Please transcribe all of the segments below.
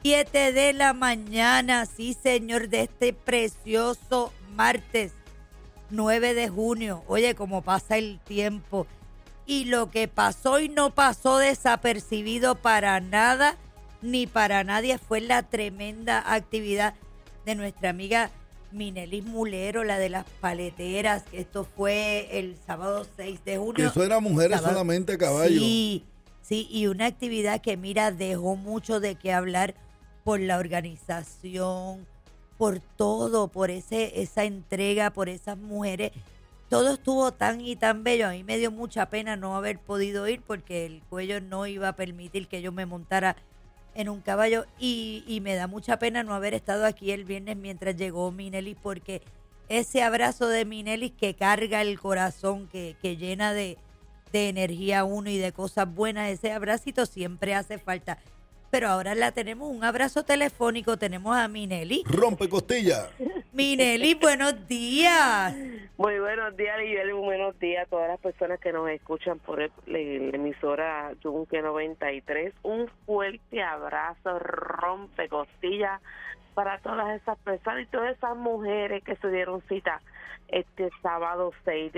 7 de la mañana, sí señor, de este precioso martes 9 de junio. Oye, cómo pasa el tiempo. Y lo que pasó y no pasó desapercibido para nada, ni para nadie, fue la tremenda actividad de nuestra amiga Minelis Mulero, la de las paleteras. Esto fue el sábado 6 de junio. Que eso era mujeres sábado, solamente, caballo. Sí, y una actividad que, mira, dejó mucho de qué hablar por la organización, por todo, por esa entrega, por esas mujeres. Todo estuvo tan y tan bello. A mí me dio mucha pena no haber podido ir porque el cuello no iba a permitir que yo me montara en un caballo y me da mucha pena no haber estado aquí el viernes mientras llegó Minelis, porque ese abrazo de Minelis que carga el corazón, que llena de energía a uno y de cosas buenas, ese abracito siempre hace falta. Pero ahora la tenemos, un abrazo telefónico, tenemos a Minelis. Rompe costilla. Minelis, buenos días. Muy buenos días, Libel, buenos días a todas las personas que nos escuchan por la emisora Yunque 93. Un fuerte abrazo, rompe costillas para todas esas personas y todas esas mujeres que se dieron cita este sábado 6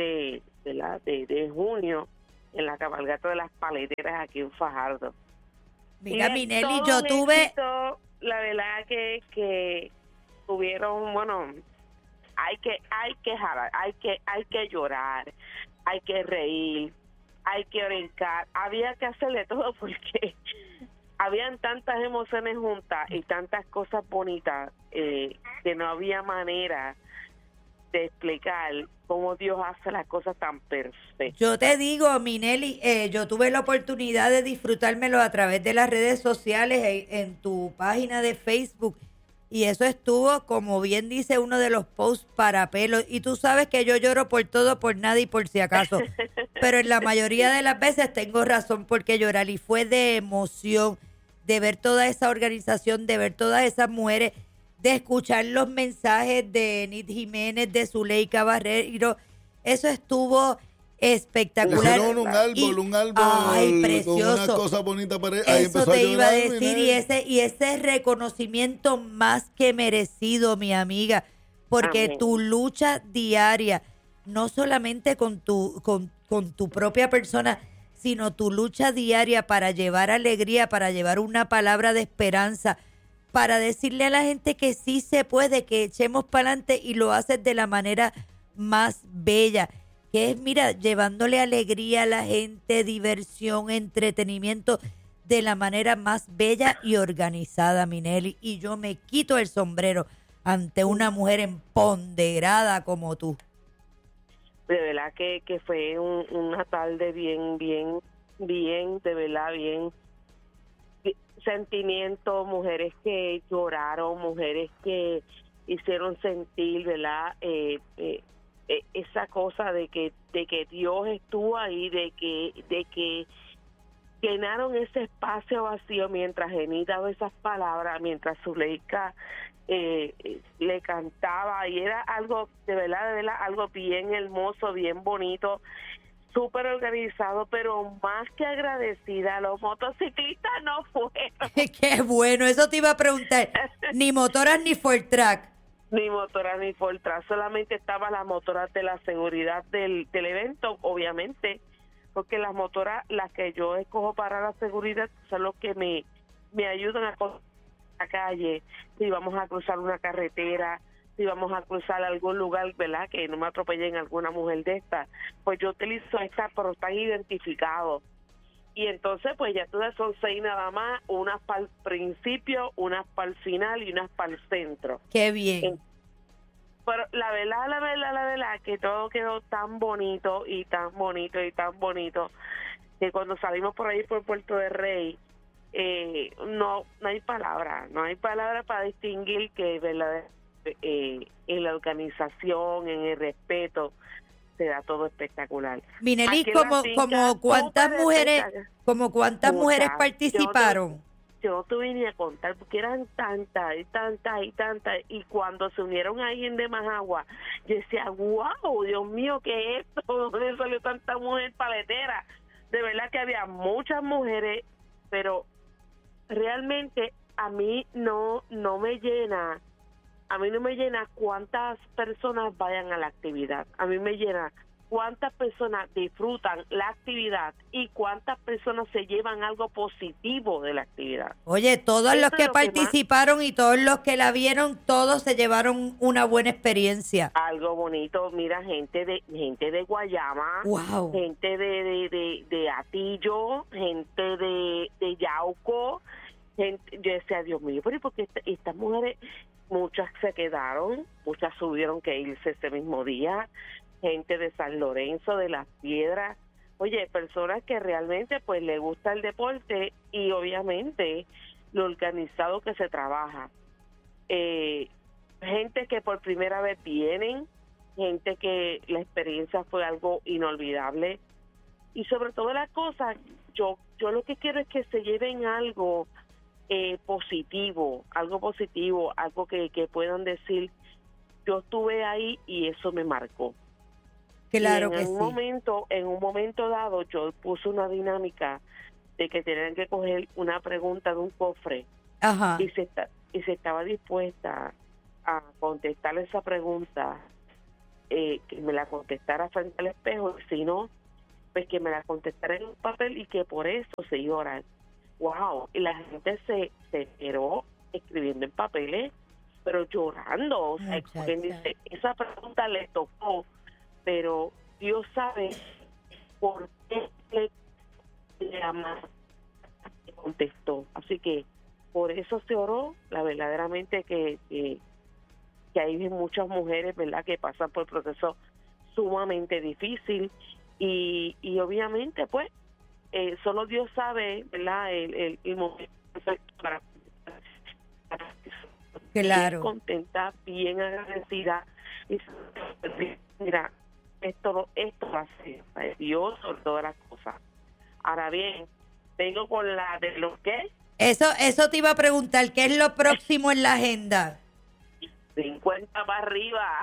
de junio en la cabalgata de las paleteras aquí en Fajardo. Mira, Minelis, yo tuve... Éxito, la verdad que tuvieron, bueno, hay que jalar, hay que llorar, hay que reír, hay que brincar, había que hacerle todo porque habían tantas emociones juntas y tantas cosas bonitas que no había manera de explicar cómo Dios hace las cosas tan perfectas. Yo te digo, Minelis, yo tuve la oportunidad de disfrutármelo a través de las redes sociales, en tu página de Facebook, y eso estuvo, como bien dice uno de los posts, para pelos. Y tú sabes que yo lloro por todo, por nada y por si acaso, pero en la mayoría de las veces tengo razón por qué llorar, y fue de emoción, de ver toda esa organización, de ver todas esas mujeres, de escuchar los mensajes de Enid Jiménez, de Zuleika Barrero. Eso estuvo espectacular. Pusieron un árbol, ay, precioso, con una cosa bonita para él. Ahí eso te iba a decir, y ese reconocimiento más que merecido, mi amiga, porque Amén. Tu lucha diaria, no solamente con tu propia persona, sino tu lucha diaria para llevar alegría, para llevar una palabra de esperanza, para decirle a la gente que sí se puede, que echemos para adelante, y lo haces de la manera más bella, que es, mira, llevándole alegría a la gente, diversión, entretenimiento, de la manera más bella y organizada, Minelis. Y yo me quito el sombrero ante una mujer empoderada como tú. De verdad que fue una tarde bien, de verdad, bien sentimiento, mujeres que lloraron, mujeres que hicieron sentir, ¿verdad? Esa cosa de que Dios estuvo ahí, de que llenaron ese espacio vacío mientras Enid daba esas palabras, mientras Zuleika le cantaba, y era algo de verdad, algo bien hermoso, bien bonito, súper organizado, pero más que agradecida, los motociclistas no fueron. Qué bueno, eso te iba a preguntar. Ni motoras ni Ford Track. Ni motoras ni Ford Track, solamente estaban las motoras de la seguridad del evento, obviamente, porque las motoras, las que yo escojo para la seguridad, son los que me ayudan a cruzar la calle, si vamos a cruzar una carretera, si vamos a cruzar algún lugar, ¿verdad?, que no me atropellen alguna mujer de estas, pues yo utilizo estas, pero están identificados. Y entonces, pues ya todas son 6 nada más, unas para el principio, unas para el final y unas para el centro. Qué bien. Pero la verdad, que todo quedó tan bonito y tan bonito y tan bonito, que cuando salimos por ahí por Puerto de Rey, no hay palabra para distinguir que, ¿verdad?, en la organización, en el respeto, se da todo espectacular. Minelis, como cuántas mujeres participaron. Yo no tuve ni a contar porque eran tantas y tantas y tantas, y cuando se unieron ahí en Demajagua, yo decía, wow, Dios mío, ¿qué es esto? ¿Dónde salió tanta mujer paletera? De verdad que había muchas mujeres, pero realmente a mí no me llena, cuántas personas vayan a la actividad. A mí me llena cuántas personas disfrutan la actividad y cuántas personas se llevan algo positivo de la actividad. Oye, todos Eso los es que lo que más- participaron y todos los que la vieron, todos se llevaron una buena experiencia. Algo bonito, mira, gente de Guayama, Wow. gente de Atillo, gente de Yauco, gente, yo decía, Dios mío, pero ¿y por qué estas mujeres, muchas se quedaron, muchas tuvieron que irse ese mismo día, gente de San Lorenzo, de Las Piedras, oye, personas que realmente pues le gusta el deporte y obviamente lo organizado que se trabaja. Gente que por primera vez vienen, gente que la experiencia fue algo inolvidable y sobre todo las cosas, yo lo que quiero es que se lleven algo positivo, algo que puedan decir, yo estuve ahí y eso me marcó. Claro Y que sí. en un momento dado yo puse una dinámica de que tenían que coger una pregunta de un cofre Ajá. y se estaba dispuesta a contestar esa pregunta, que me la contestara frente al espejo, y si no, pues que me la contestara en un papel y que por eso se iba a orar. Wow, y la gente se esperó escribiendo en papeles, pero llorando, o sea, Muchacha. quien dice, esa pregunta le tocó, pero Dios sabe por qué le ama, contestó. Así que por eso se oró, la verdaderamente que hay muchas mujeres, ¿verdad?, que pasan por procesos sumamente difícil y obviamente pues solo Dios sabe, ¿verdad?, el momento perfecto para Claro. bien contenta, bien agradecida y mira, esto va a ser para Dios sobre todas las cosas. Ahora bien, vengo con la de lo que Eso te iba a preguntar, ¿qué es lo próximo en la agenda? 50 para arriba.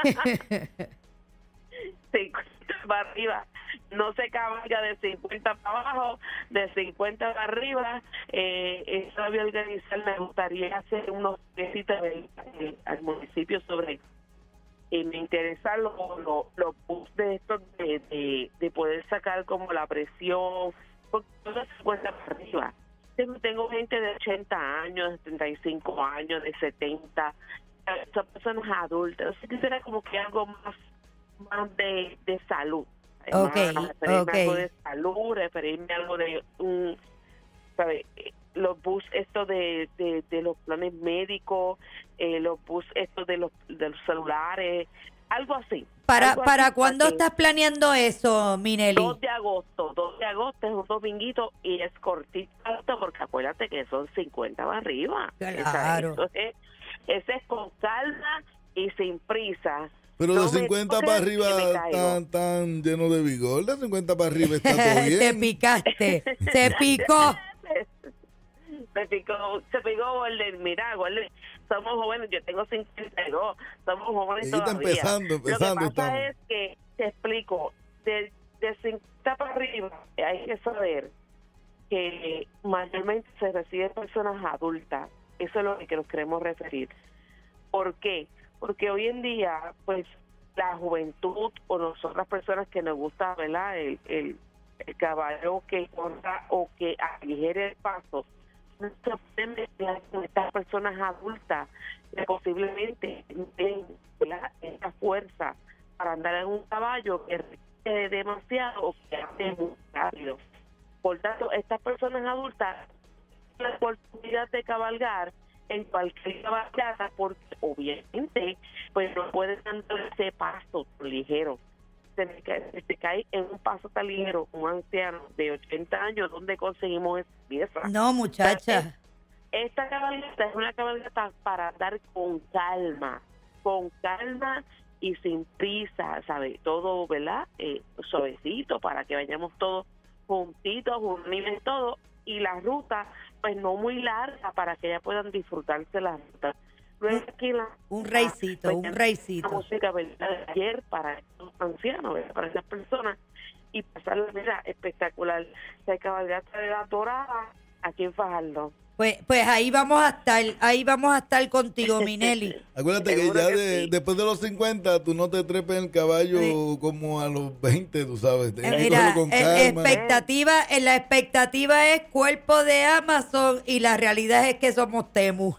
50 para arriba. No se cabalga de 50 para abajo, de 50 para arriba. Eso voy a organizar. Me gustaría hacer unos visitas al municipio sobre. Me interesa los bus de estos de poder sacar como la presión, porque todo es 50 para arriba. Tengo gente de 80 años, de 75 años, de 70, son personas adultas. Así que será como que algo más de salud. Okay, Referirme a algo okay. de salud, referirme a algo de ¿sabe? Los bus estos de los planes médicos, los bus estos de los celulares, algo así. ¿Para Algo así, cuándo que estás planeando eso, Mineli? 2 de agosto es un dominguito y es cortito porque acuérdate que son 50 para arriba. Claro. Ese es con calma y sin prisa. Pero No de me 50 toques para que me arriba caigo. tan lleno de vigor. De 50 para arriba está todo bien. Te picaste, se picó. Se picó Golden. Mira, Golden, somos jóvenes, yo tengo 52, somos jóvenes Ella está todavía. empezando Lo que pasa estamos. es que, te explico, de 50 para arriba hay que saber que mayormente se reciben personas adultas. Eso es lo que nos queremos referir. ¿Por qué? Porque hoy en día, pues, la juventud o nosotras personas que nos gusta, ¿verdad?, el caballo que corra o que aligere el paso, no se pueden mezclar con estas personas adultas que posiblemente tienen, ¿verdad?, esa fuerza para andar en un caballo que requiere demasiado o que hace muy rápido. Por tanto, estas personas adultas tienen la oportunidad de cabalgar en cualquier cabalgata porque obviamente pues no pueden andar ese paso tan ligero. Se cae en un paso tan ligero un anciano de 80 años, ¿dónde conseguimos esa pieza? No, muchacha. Esta cabalgata es una cabalgata para andar con calma y sin prisa, ¿sabe? Todo, ¿verdad? Suavecito para que vayamos todos juntitos, unidos todos, y la ruta, pues no muy larga para que ya puedan disfrutarse la ruta. Luego aquí Un reycito, pues, un la reycito. música, ¿verdad?, de ayer para estos ancianos, ¿verdad?, para esas personas, y pasar la vida espectacular. La cabalgata de la Dorada, aquí en Fajardo. Pues ahí vamos a estar contigo, Minelli. Acuérdate que Seguro ya que sí. después de los 50 tú no te trepes en el caballo Sí. como a los 20, tú sabes. Mira, Cógelo con calma. la expectativa es cuerpo de Amazon y la realidad es que somos Temu.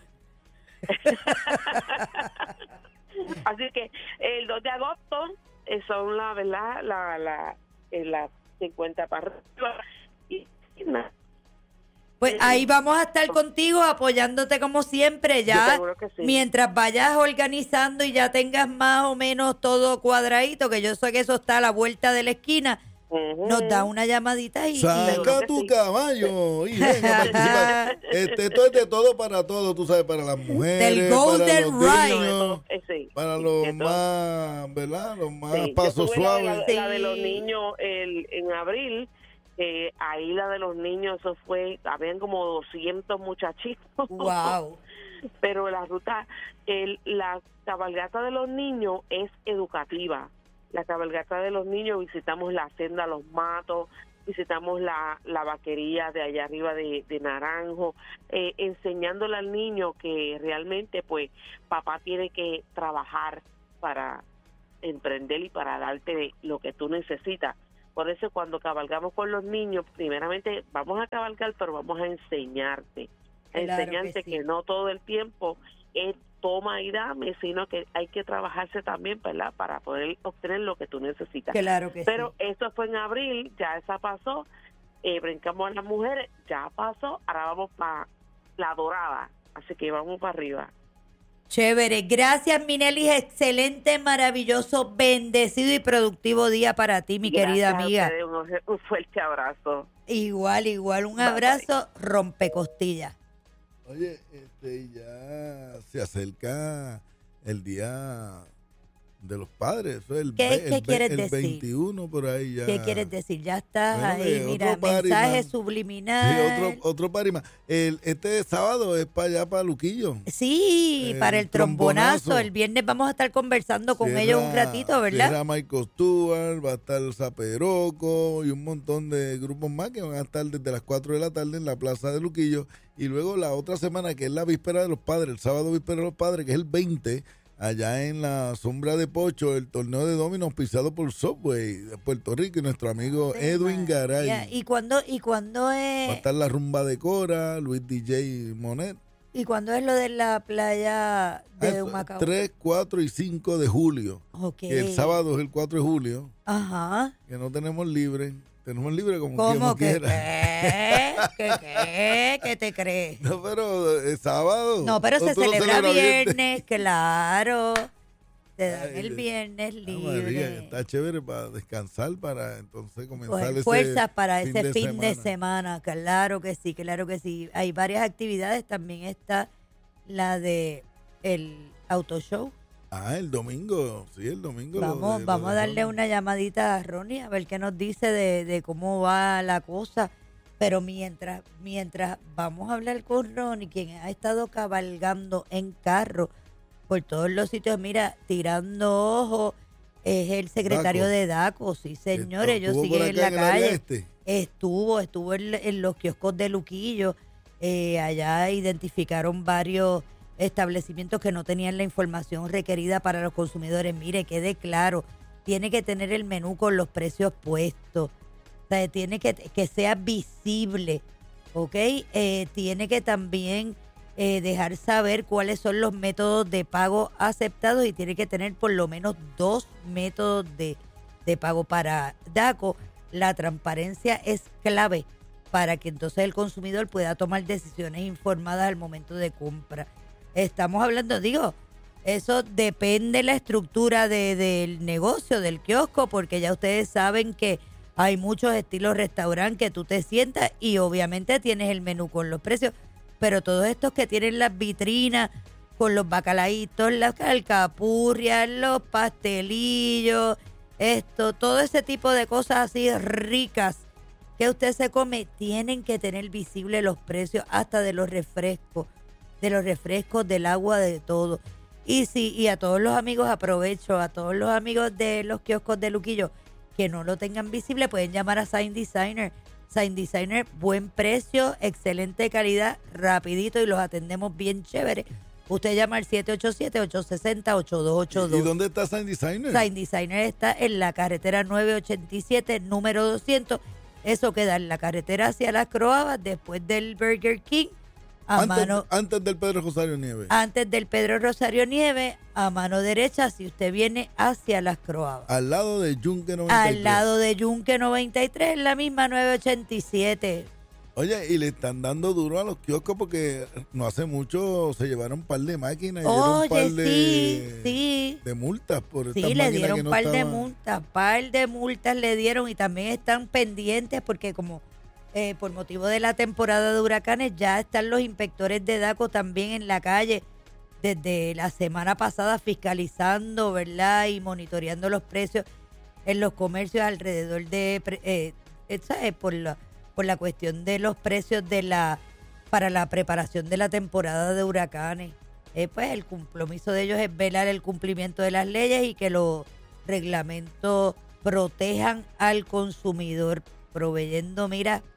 Así que el 2 de agosto son la verdad las 50 para arriba y nada. Pues ahí vamos a estar contigo apoyándote como siempre, Yo ya seguro que sí. mientras vayas organizando y ya tengas más o menos todo cuadradito, que yo sé que eso está a la vuelta de la esquina, Ujú. nos da una llamadita y Saca Seguro que tu sí. caballo y venga a participar. Esto es de todo para todo, tú sabes, para las mujeres, Del para Golden los Ride. niños, Sí, para sí, los de todo. más, ¿verdad? Los más Sí, yo pasos tuve la de suaves. la de los Sí. niños en abril. Ahí la de los niños, eso fue, habían como 200 muchachitos. wow. Pero la ruta, la cabalgata de los niños es educativa. La cabalgata de los niños, visitamos la senda Los Matos, visitamos la vaquería de allá arriba de Naranjo, enseñándole al niño que realmente pues papá tiene que trabajar para emprender y para darte lo que tú necesitas. Por eso cuando cabalgamos con los niños, primeramente vamos a cabalgar, pero vamos a enseñarte. Claro Enseñarte que sí. que no todo el tiempo es toma y dame, sino que hay que trabajarse también, ¿verdad? Para poder obtener lo que tú necesitas. Claro que Pero sí. eso fue en abril, ya esa pasó, brincamos a las mujeres, ya pasó, ahora vamos para la dorada, así que vamos para arriba. Chévere. Gracias, Minelli. Excelente, maravilloso, bendecido y productivo día para ti, mi querida Gracias a amiga. ustedes, un fuerte abrazo. Igual. Un Bye, abrazo rompecostillas. Oye, ya se acerca el día de los padres. Eso es ¿Qué quieres el decir? 21 por ahí ya. ¿Qué quieres decir? Ya estás Bueno, ahí, que mira, otro party mensaje más. subliminal. Sí, otro party más. Este sábado es para allá, para Luquillo. Sí, para el trombonazo. El viernes vamos a estar conversando con ellos un ratito, ¿verdad? Cierra Michael Stewart, va a estar Zaperoco y un montón de grupos más que van a estar desde las 4 de la tarde en la Plaza de Luquillo. Y luego la otra semana, que es la víspera de los padres, el sábado víspera de los padres, que es el 20, allá en la Sombra de Pocho, el torneo de dominos pisado por Subway de Puerto Rico y nuestro amigo Edwin Garay. Ya, ¿Y cuándo Va a es? estar la rumba de Cora, Luis DJ Monet. ¿Y cuándo es lo de la playa de Humacao? 3, 4 y 5 de julio. Ok. Que el sábado es el 4 de julio, Ajá. que no tenemos libre. Tenemos libre como quien ¿Cómo no que quiera. qué? ¿Qué te crees? No, pero es sábado. No, pero ¿O se tú lo celebra celebras viernes, claro. Te dan Ay, el viernes María, libre. está chévere para descansar, para entonces comenzar Coger ese fuerzas para ese fin semana. de semana. Claro que sí, claro que sí. Hay varias actividades. También está la de el auto show. Ah, el domingo. Sí, el domingo. Vamos a darle una llamadita a Ronnie a ver qué nos dice de cómo va la cosa. Pero mientras vamos a hablar con Ronnie, quien ha estado cabalgando en carro por todos los sitios, mira, tirando ojo, es el secretario Daco. de DACO. Sí, señores, ellos ¿Estuvo por siguen en acá la en el área calle. este? Estuvo en los kioscos de Luquillo. Allá identificaron varios establecimientos que no tenían la información requerida para los consumidores. Mire, quede claro, tiene que tener el menú con los precios puestos. O sea, tiene que sea visible, ¿ok? Tiene que también dejar saber cuáles son los métodos de pago aceptados y tiene que tener por lo menos 2 métodos de pago. Para DACO, la transparencia es clave para que entonces el consumidor pueda tomar decisiones informadas al momento de compra. Estamos hablando, eso depende de la estructura del negocio, del kiosco, porque ya ustedes saben que hay muchos estilos restaurante que tú te sientas y obviamente tienes el menú con los precios, pero todos estos que tienen las vitrinas con los bacalaitos, las alcapurrias, los pastelillos, todo ese tipo de cosas así ricas que usted se come, tienen que tener visible los precios hasta de los refrescos, del agua, de todo. Y a todos los amigos, aprovecho, a todos los amigos de los kioscos de Luquillo que no lo tengan visible, pueden llamar a Sign Designer Sign Designer, buen precio, excelente calidad, rapidito y los atendemos bien chévere. Usted llama al 787-860-8282. ¿Y dónde está Sign Designer? Sign Designer está en la carretera 987, número 200. Eso queda en la carretera hacia Las Croabas, después del Burger King, Antes del Pedro Rosario Nieves. antes del Pedro Rosario Nieves, a mano derecha, si usted viene hacia Las Croabas. Al lado de Yunque 93. Al lado de Yunque 93, en la misma 987. Oye, y le están dando duro a los kioscos porque no hace mucho se llevaron un par de máquinas y dieron un par de multas por estas Sí, le máquinas dieron que un no par de estaban. multas le dieron y también están pendientes porque como por motivo de la temporada de huracanes ya están los inspectores de DACO también en la calle desde la semana pasada fiscalizando, ¿verdad? Y monitoreando los precios en los comercios alrededor de, ¿sabes? Por la cuestión de los precios para la preparación de la temporada de huracanes. Pues el compromiso de ellos es velar el cumplimiento de las leyes y que los reglamentos protejan al consumidor, proveyendo,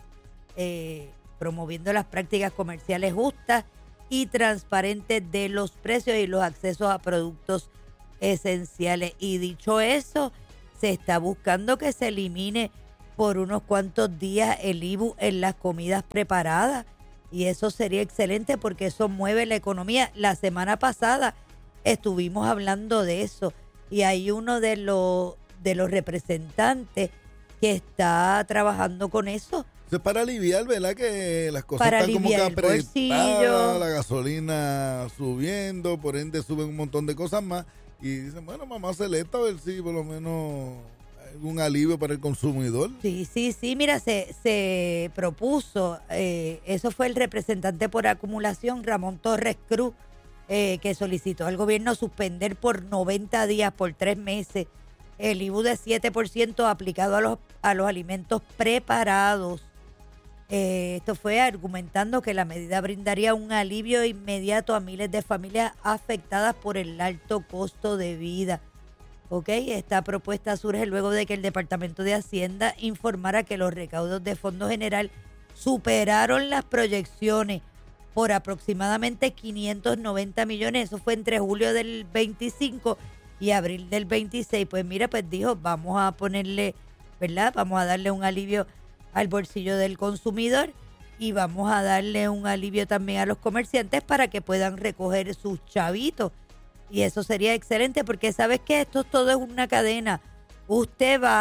promoviendo las prácticas comerciales justas y transparentes de los precios y los accesos a productos esenciales. Y dicho eso, se está buscando que se elimine por unos cuantos días el IBU en las comidas preparadas y eso sería excelente porque eso mueve la economía. La semana pasada estuvimos hablando de eso y hay uno de los representantes que está trabajando con eso. Eso es para aliviar, ¿verdad? Que las cosas Para están como que aliviar el bolsillo. apretadas, la gasolina subiendo, por ende suben un montón de cosas más y dicen, bueno, vamos a hacer esto a ver si por lo menos algún alivio para el consumidor. Sí, mira, se propuso, eso fue el representante por acumulación, Ramón Torres Cruz, que solicitó al gobierno suspender por 90 días, por 3 meses, el IBU de 7% aplicado a los alimentos preparados. Esto fue argumentando que la medida brindaría un alivio inmediato a miles de familias afectadas por el alto costo de vida. Esta propuesta surge luego de que el Departamento de Hacienda informara que los recaudos de Fondo General superaron las proyecciones por aproximadamente 590 millones. Eso fue entre julio del 25 y abril del 26. Pues mira, pues dijo, vamos a ponerle, ¿verdad? Vamos a darle un alivio al bolsillo del consumidor y vamos a darle un alivio también a los comerciantes para que puedan recoger sus chavitos. Y eso sería excelente porque sabes que esto todo es una cadena. Usted va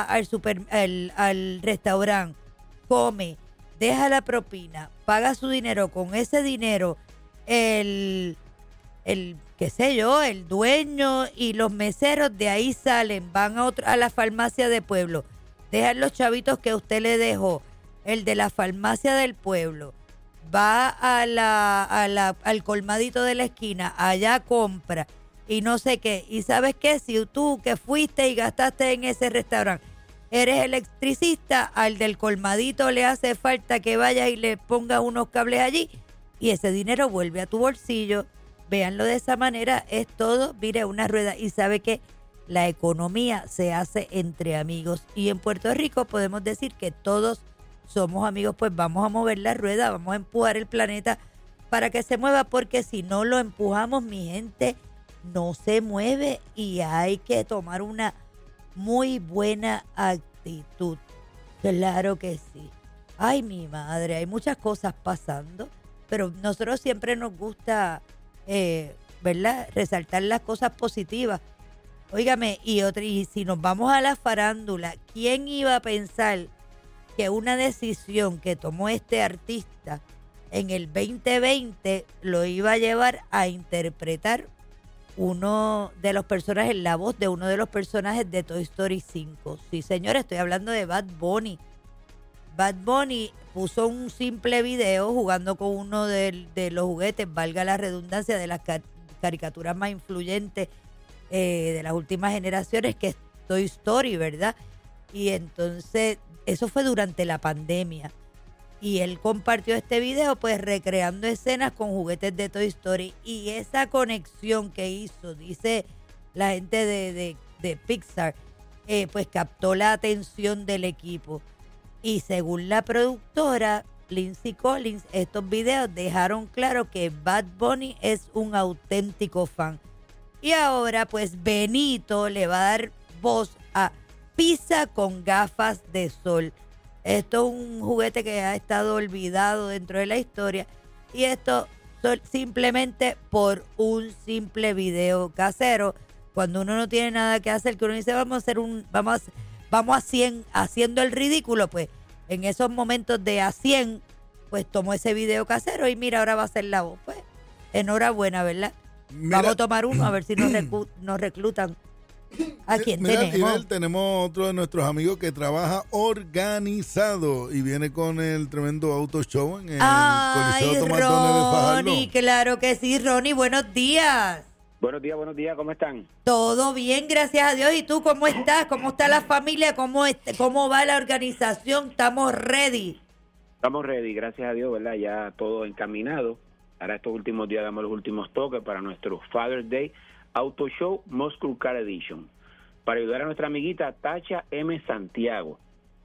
al restaurante, come, deja la propina, paga su dinero. Con ese dinero, el dueño y los meseros de ahí salen, van a la farmacia de pueblo, dejan los chavitos que usted le dejó. El de la farmacia del pueblo va al colmadito de la esquina, allá compra y no sé qué. Y sabes qué, si tú que fuiste y gastaste en ese restaurante eres electricista, al del colmadito le hace falta que vayas y le pongas unos cables allí y ese dinero vuelve a tu bolsillo. Véanlo de esa manera, es todo, mire, una rueda. Y sabe que la economía se hace entre amigos y en Puerto Rico podemos decir que todos somos amigos. Pues vamos a mover la rueda, vamos a empujar el planeta para que se mueva, porque si no lo empujamos, mi gente, no se mueve y hay que tomar una muy buena actitud. Claro que sí. Ay, mi madre, hay muchas cosas pasando, pero nosotros siempre nos gusta, ¿verdad?, resaltar las cosas positivas. Óigame, y si nos vamos a la farándula, ¿quién iba a pensar que una decisión que tomó este artista en el 2020 lo iba a llevar a interpretar uno de los personajes, la voz de uno de los personajes de Toy Story 5? Sí, señores, estoy hablando de Bad Bunny. Bad Bunny puso un simple video jugando con uno de los juguetes, valga la redundancia, de las caricaturas más influyentes de las últimas generaciones, que es Toy Story, ¿verdad? Y entonces, eso fue durante la pandemia. Y él compartió este video pues recreando escenas con juguetes de Toy Story. Y esa conexión que hizo, dice la gente de Pixar, pues captó la atención del equipo. Y según la productora Lindsay Collins, estos videos dejaron claro que Bad Bunny es un auténtico fan. Y ahora pues Benito le va a dar voz a Pisa con gafas de sol. Esto es un juguete que ha estado olvidado dentro de la historia. Y esto simplemente por un simple video casero. Cuando uno no tiene nada que hacer, que uno dice vamos haciendo el ridículo, pues en esos momentos de a 100, pues tomó ese video casero y mira, ahora va a ser la voz. Pues enhorabuena, ¿verdad? Mira, Vamos a tomar uno a ver si nos reclutan. ¿A quién mira, tenemos? Tinel, tenemos otro de nuestros amigos que trabaja organizado y viene con el tremendo auto show en el Coliseo Tomás Dones de Fajardo. Ronnie, claro que sí, Ronnie, buenos días. Buenos días, ¿cómo están? Todo bien, gracias a Dios. ¿Y tú cómo estás? ¿Cómo está la familia? ¿Cómo va la organización? ¿Estamos ready? Estamos ready, gracias a Dios, ¿verdad? Ya todo encaminado. Ahora estos últimos días damos los últimos toques para nuestro Father's Day Auto Show Muscle Car Edition, para ayudar a nuestra amiguita Tacha M. Santiago.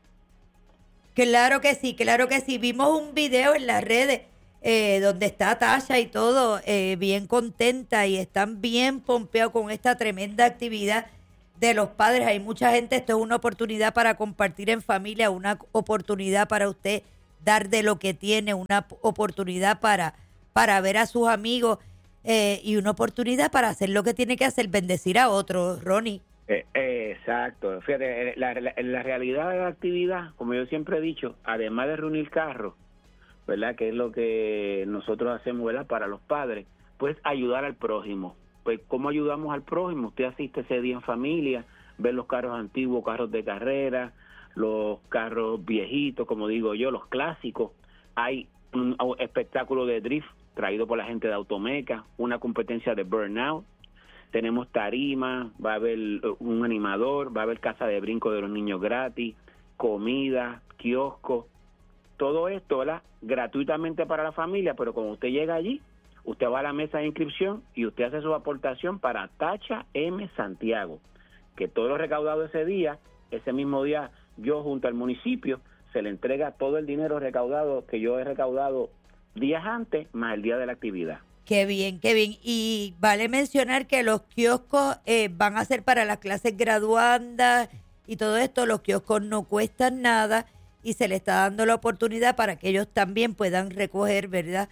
Claro que sí, claro que sí. Vimos un video en las redes donde está Tasha y todo, bien contenta y están bien pompeados con esta tremenda actividad de los padres. Hay mucha gente, esto es una oportunidad para compartir en familia, una oportunidad para usted dar de lo que tiene, una oportunidad para ver a sus amigos y una oportunidad para hacer lo que tiene que hacer, bendecir a otros, Ronnie. Exacto. Fíjate, la realidad de la actividad, como yo siempre he dicho, además de reunir carros, ¿verdad? Que es lo que nosotros hacemos, ¿verdad? Para los padres, pues ayudar al prójimo. Pues, ¿cómo ayudamos al prójimo? Usted asiste ese día en familia, ve los carros antiguos, carros de carrera, los carros viejitos, como digo yo, los clásicos. Hay un espectáculo de drift traído por la gente de Automeca, una competencia de burnout. Tenemos tarima, va a haber un animador, va a haber casa de brinco de los niños gratis, comida, kiosco. Todo esto, ¿verdad? Gratuitamente para la familia, pero cuando usted llega allí, usted va a la mesa de inscripción y usted hace su aportación para Tacha M. Santiago, que todo lo recaudado ese día, ese mismo día, yo junto al municipio, se le entrega todo el dinero recaudado que yo he recaudado días antes, más el día de la actividad. Qué bien, qué bien. Y vale mencionar que los kioscos van a ser para las clases graduandas y todo esto. Los kioscos no cuestan nada y se le está dando la oportunidad para que ellos también puedan recoger, ¿verdad?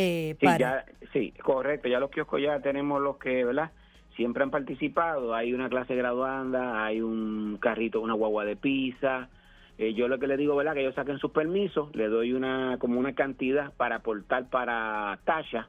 Sí, correcto. Ya los kioscos ya tenemos los que, ¿verdad? Siempre han participado. Hay una clase graduanda, hay un carrito, una guagua de pizza. Yo lo que le digo, ¿verdad? Que ellos saquen sus permisos, le doy una cantidad para aportar para Tasha.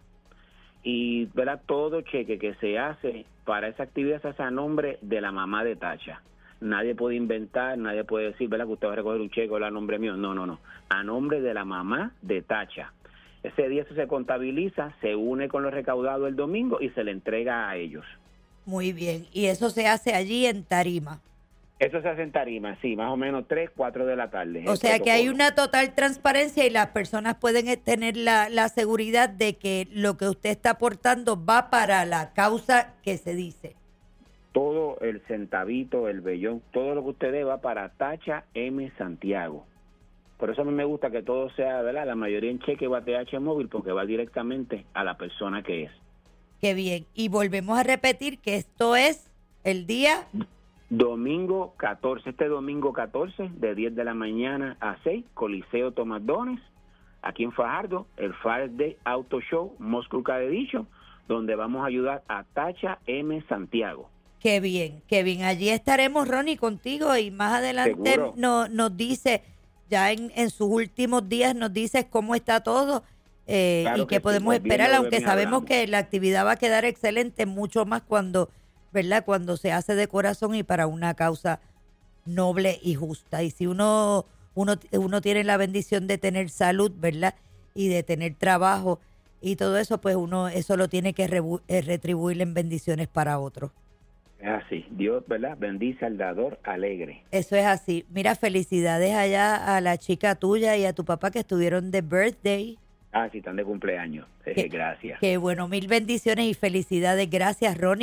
Y, ¿verdad? Todo cheque que se hace para esa actividad se hace a nombre de la mamá de Tasha. Nadie puede inventar, nadie puede decir, ¿verdad? Que usted va a recoger un cheque a nombre mío. No. A nombre de la mamá de Tasha. Ese día eso se contabiliza, se une con lo recaudado el domingo y se le entrega a ellos. Muy bien. Y eso se hace allí en Tarima. Eso se hace en Tarima, sí, más o menos 3, 4 de la tarde. O sea que hay una total transparencia y las personas pueden tener la seguridad de que lo que usted está aportando va para la causa que se dice. Todo el centavito, el vellón, todo lo que usted dé va para Tacha M. Santiago. Por eso a mí me gusta que todo sea, ¿verdad? La mayoría en cheque o ATH móvil porque va directamente a la persona que es. Qué bien. Y volvemos a repetir que esto es el día... Domingo 14, este domingo 14, de 10 de la mañana a 6, Coliseo Tomás Dones, aquí en Fajardo, el Father's Day Auto Show Muscle Car Edition, donde vamos a ayudar a Tacha M. Santiago. Qué bien, qué bien. Allí estaremos, Ronnie, contigo y más adelante nos dice, ya en sus últimos días nos dices cómo está todo Claro y qué podemos esperar, aunque sabemos que la actividad va a quedar excelente, mucho más cuando... ¿verdad? Cuando se hace de corazón y para una causa noble y justa. Y si uno tiene la bendición de tener salud, ¿verdad? Y de tener trabajo y todo eso, pues uno eso lo tiene que retribuir en bendiciones para otros. Es así. Dios, ¿verdad? Bendice al dador alegre. Eso es así. Mira, felicidades allá a la chica tuya y a tu papá que estuvieron de birthday. Ah, sí, están de cumpleaños. Gracias. Qué bueno, 1000 bendiciones y felicidades. Gracias, Ronnie.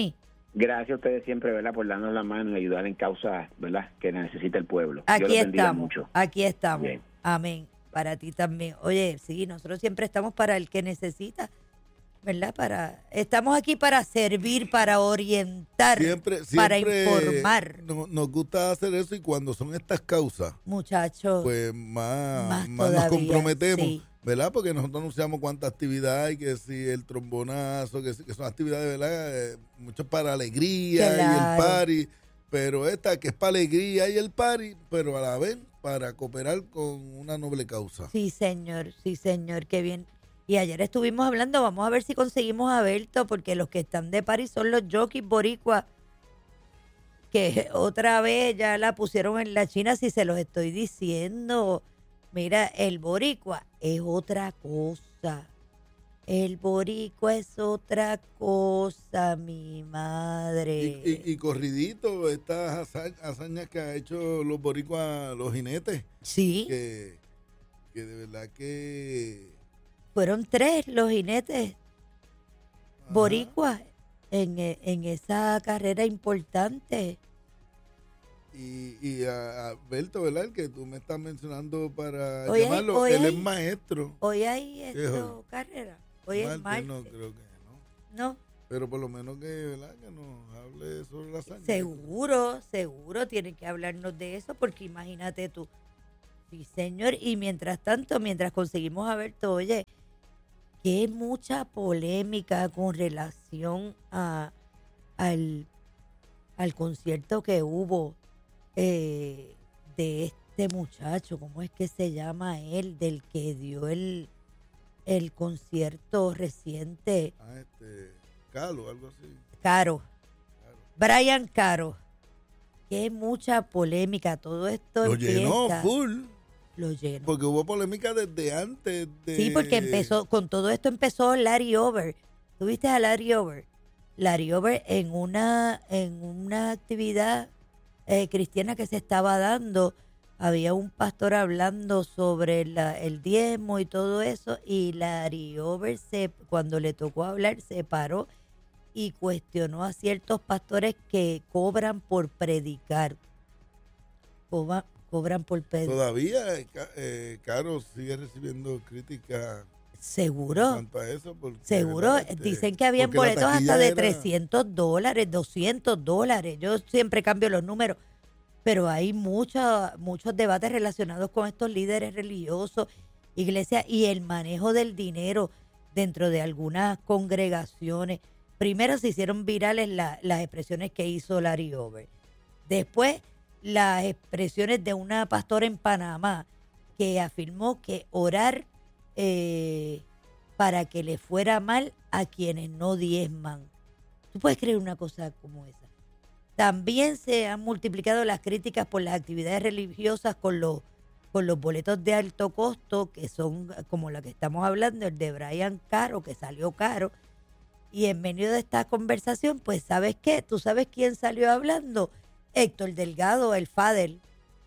Gracias a ustedes siempre, ¿verdad?, por darnos la mano y ayudar en causas, ¿verdad?, que necesita el pueblo. Dios Aquí los bendiga estamos, mucho. aquí estamos. Bien. Amén. Para ti también. Oye, sí, nosotros siempre estamos para el que necesita, ¿verdad? Estamos aquí para servir, para orientar, para informar. Nos gusta hacer eso, y cuando son estas causas, Muchachos, pues más nos todavía, comprometemos, sí. ¿verdad? Porque nosotros anunciamos cuánta actividad hay, que si el trombonazo, que son actividades, ¿verdad? Muchas para alegría y el Claro. party, pero esta que es para alegría y el party, pero a la vez para cooperar con una noble causa. Sí, señor, qué bien. Y ayer estuvimos hablando, vamos a ver si conseguimos a Berto, porque los que están de París son los jockeys boricuas, que otra vez ya la pusieron en la China, si se los estoy diciendo. Mira, el boricua es otra cosa. El boricua es otra cosa, mi madre. Y corridito, estas hazañas que ha hecho los boricuas, los jinetes, Sí, que de verdad que... fueron 3 los jinetes Ajá. boricuas en esa carrera importante. Y a Alberto, ¿verdad? El que tú me estás mencionando para Hoy hay- llamarlo, hoy él hay- es maestro. Hoy hay Hijo. carrera. Hoy es Martes, no, martes. creo que no. No, Pero por lo menos que, ¿verdad?, que nos hable sobre la hazaña. seguro tienen que hablarnos de eso, porque imagínate tú. Sí, señor. Y mientras tanto, mientras conseguimos a Berto, oye, que mucha polémica con relación al concierto que hubo de este muchacho, ¿cómo es que se llama él? Del que dio el concierto reciente, Calo, algo así. Caro, Brian Caro. Que mucha polémica, todo esto Lo empieza, llenó full, lo llenó. porque hubo polémica desde antes de... Sí, porque empezó, con todo esto empezó Larry Over. ¿Tuviste a Larry Over? Larry Over en una actividad cristiana que se estaba dando, había un pastor hablando sobre el diezmo y todo eso, y Larry Over, cuando le tocó hablar, se paró y cuestionó a ciertos pastores que cobran por predicar. Cobran por predicar. Todavía Caro sigue recibiendo críticas en Seguro. cuanto a eso. Porque, Seguro, ¿verdad? dicen que habían porque la boletos taquilla hasta de era- $300, $200. Yo siempre cambio los números, pero hay muchos debates relacionados con estos líderes religiosos, iglesias, y el manejo del dinero dentro de algunas congregaciones. Primero se hicieron virales las expresiones que hizo Larry Over. Después, las expresiones de una pastora en Panamá que afirmó que orar para que le fuera mal a quienes no diezman. ¿Tú puedes creer una cosa como esa? También se han multiplicado las críticas por las actividades religiosas con los boletos de alto costo, que son como la que estamos hablando, el de Brian Caro, que salió caro. Y en medio de esta conversación, pues, ¿sabes qué? ¿Tú sabes quién salió hablando? Héctor Delgado, el Fadel.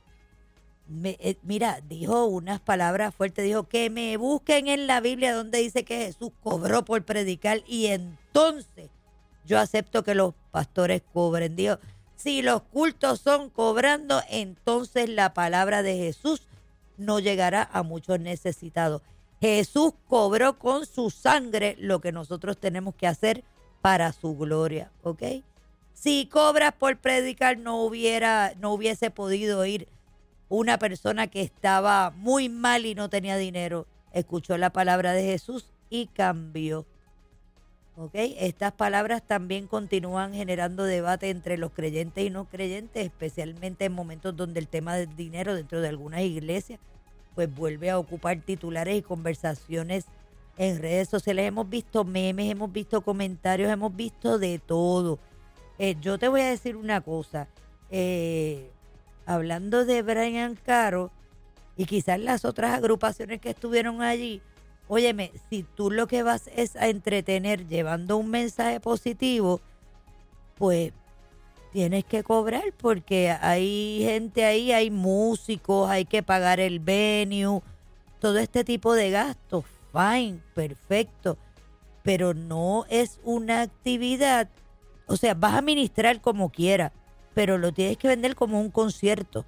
Mira, dijo unas palabras fuertes, dijo que me busquen en la Biblia donde dice que Jesús cobró por predicar, y entonces yo acepto que los pastores cobren. Dijo, si los cultos son cobrando, entonces la palabra de Jesús no llegará a muchos necesitados. Jesús cobró con su sangre lo que nosotros tenemos que hacer para su gloria, ¿ok? Si cobras por predicar, no hubiese podido ir una persona que estaba muy mal y no tenía dinero. Escuchó la palabra de Jesús y cambió. ¿Ok? Estas palabras también continúan generando debate entre los creyentes y no creyentes, especialmente en momentos donde el tema del dinero dentro de algunas iglesias pues vuelve a ocupar titulares y conversaciones en redes sociales. Hemos visto memes, hemos visto comentarios, hemos visto de todo. Yo te voy a decir una cosa. Hablando de Brian Caro y quizás las otras agrupaciones que estuvieron allí, óyeme, si tú lo que vas es a entretener llevando un mensaje positivo, pues tienes que cobrar, porque hay gente ahí, hay músicos, hay que pagar el venue, todo este tipo de gastos. Fine, perfecto, pero no es una actividad O sea, vas a ministrar como quieras, pero lo tienes que vender como un concierto.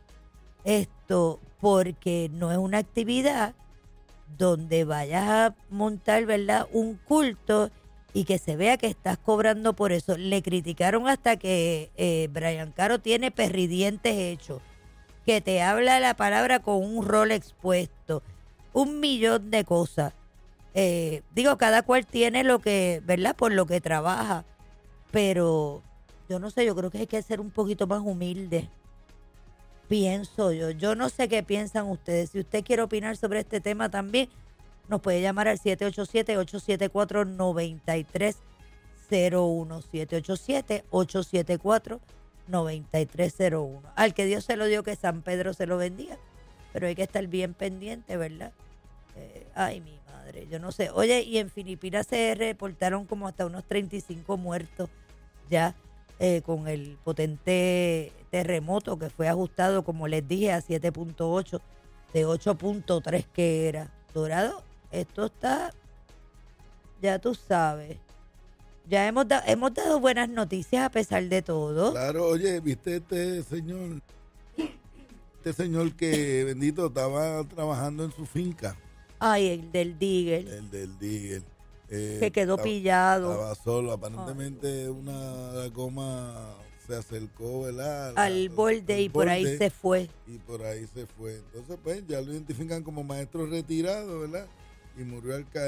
Porque no es una actividad donde vayas a montar, ¿verdad?, un culto y que se vea que estás cobrando por eso. Le criticaron hasta que Brian Caro tiene perridientes hechos, que te habla la palabra con un rol expuesto, 1,000,000 de cosas. Cada cual tiene lo que, ¿verdad?, por lo que trabaja, pero yo no sé, yo creo que hay que ser un poquito más humilde. Pienso yo no sé qué piensan ustedes. Si usted quiere opinar sobre este tema también, nos puede llamar al 787-874-9301. 787-874-9301. Al que Dios se lo dio, que San Pedro se lo bendiga. Pero hay que estar bien pendiente, ¿verdad? Ay, mi madre, yo no sé. Oye, y en Filipinas se reportaron como hasta unos 35 muertos ya. Con el potente terremoto que fue ajustado, como les dije, a 7.8 de 8.3 que era. Dorado, esto está, ya tú sabes, ya hemos dado buenas noticias a pesar de todo. Claro, oye, ¿viste este señor que, bendito, estaba trabajando en su finca? Ay, el del Digger. El del Digger. Que quedó pillado. Estaba solo, aparentemente una goma se acercó, ¿verdad?, Al borde y por ahí se fue. Y por ahí se fue. Entonces, pues, ya lo identifican como maestro retirado, ¿verdad? Y murió al caer.